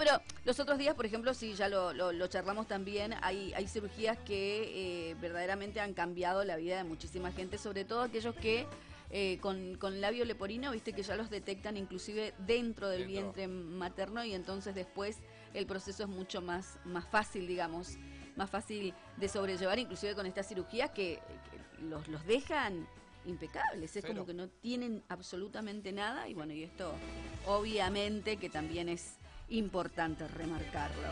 Bueno, los otros días, por ejemplo, sí, ya lo charlamos también, hay cirugías que verdaderamente han cambiado la vida de muchísima gente, sobre todo aquellos que con labio leporino, viste que ya los detectan inclusive dentro del vientre materno, y entonces después el proceso es mucho más fácil, digamos, más fácil de sobrellevar, inclusive con estas cirugías que los dejan impecables, es como que no tienen absolutamente nada, y bueno, y esto obviamente que también es importante remarcarlo.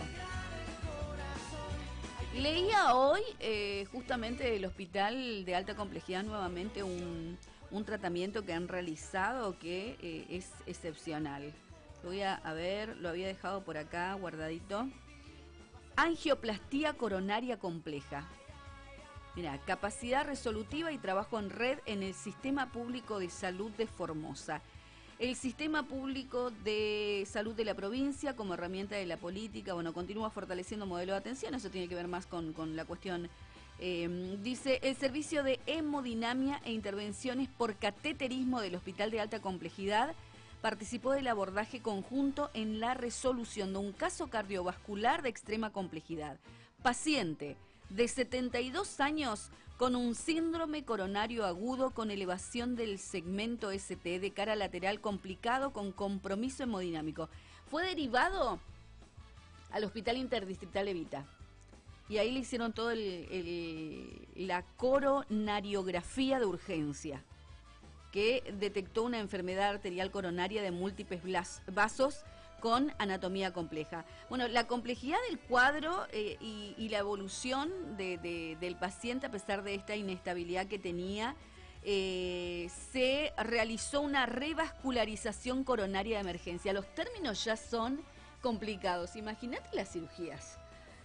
Leía hoy justamente del hospital de alta complejidad nuevamente un tratamiento que han realizado que es excepcional. Voy a ver, lo había dejado por acá guardadito. Angioplastía coronaria compleja. Mira, capacidad resolutiva y trabajo en red en el Sistema Público de Salud de Formosa. El Sistema Público de Salud de la provincia, como herramienta de la política, bueno, continúa fortaleciendo modelo de atención, eso tiene que ver más con la cuestión. Dice, el servicio de hemodinamia e intervenciones por cateterismo del Hospital de Alta Complejidad participó del abordaje conjunto en la resolución de un caso cardiovascular de extrema complejidad. Paciente de 72 años con un síndrome coronario agudo con elevación del segmento ST de cara lateral complicado con compromiso hemodinámico. Fue derivado al Hospital Interdistrital Evita. Y ahí le hicieron todo la coronariografía de urgencia, que detectó una enfermedad arterial coronaria de múltiples vasos con anatomía compleja. Bueno, la complejidad del cuadro y la evolución del paciente a pesar de esta inestabilidad que tenía, se realizó una revascularización coronaria de emergencia. Los términos ya son complicados. Imagínate las cirugías,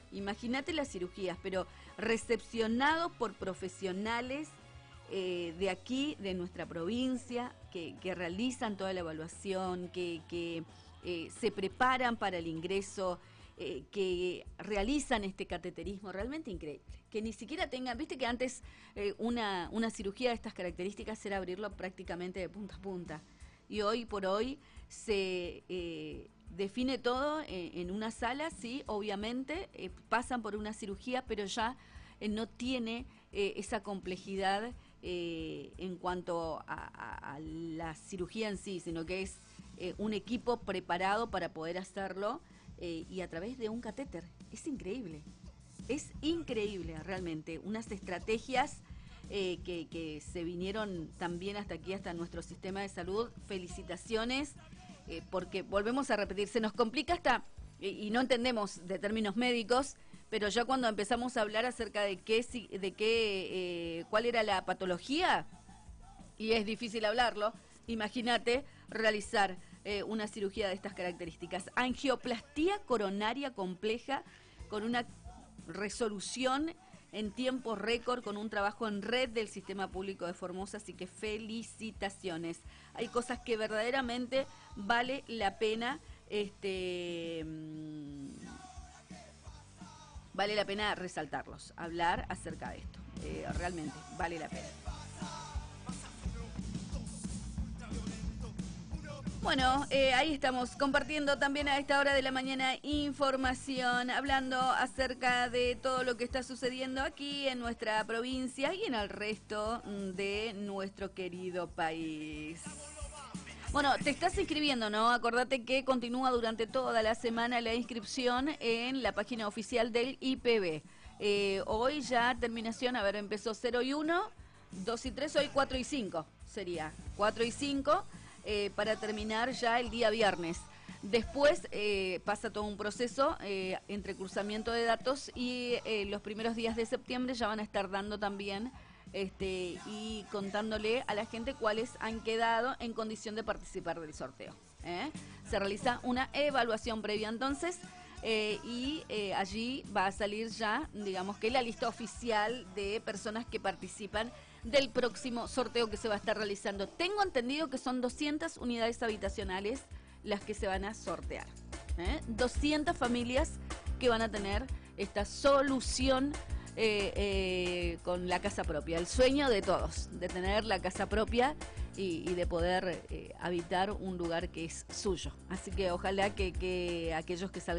pero recepcionados por profesionales de aquí, de nuestra provincia, que realizan toda la evaluación, que se preparan para el ingreso, que realizan este cateterismo realmente increíble. Que ni siquiera tengan, viste que antes una cirugía de estas características era abrirlo prácticamente de punta a punta. Y hoy por hoy se define todo en una sala, sí, obviamente, pasan por una cirugía, pero ya no tiene esa complejidad en cuanto a la cirugía en sí, sino que es un equipo preparado para poder hacerlo y a través de un catéter. Es increíble realmente, unas estrategias que se vinieron también hasta aquí, hasta nuestro sistema de salud. Felicitaciones, porque volvemos a repetir, se nos complica hasta, y no entendemos de términos médicos, pero ya cuando empezamos a hablar acerca de cuál era la patología, y es difícil hablarlo, imagínate realizar una cirugía de estas características. Angioplastía coronaria compleja con una resolución en tiempo récord, con un trabajo en red del Sistema Público de Formosa, así que felicitaciones. Hay cosas que verdaderamente vale la pena, vale la pena resaltarlos, hablar acerca de esto. Realmente vale la pena. Bueno, ahí estamos compartiendo también a esta hora de la mañana información, hablando acerca de todo lo que está sucediendo aquí en nuestra provincia y en el resto de nuestro querido país. Bueno, te estás inscribiendo, ¿no? Acordate que continúa durante toda la semana la inscripción en la página oficial del IPB. Hoy ya terminación, empezó 0 y 1, 2 y 3, hoy 4 y 5 sería, 4 y 5. Para terminar ya el día viernes. Después pasa todo un proceso entre cruzamiento de datos y los primeros días de septiembre ya van a estar dando también y contándole a la gente cuáles han quedado en condición de participar del sorteo. Se realiza una evaluación previa entonces y allí va a salir ya, digamos que la lista oficial de personas que participan del próximo sorteo que se va a estar realizando. Tengo entendido que son 200 unidades habitacionales las que se van a sortear. 200 familias que van a tener esta solución con la casa propia. El sueño de todos, de tener la casa propia y de poder habitar un lugar que es suyo. Así que ojalá que aquellos que salgan